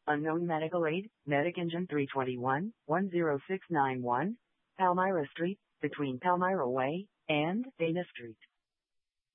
Unknown medical aid, Medic Engine 321, 10691, Palmyra Street, between Palmyra Way and Dana Street.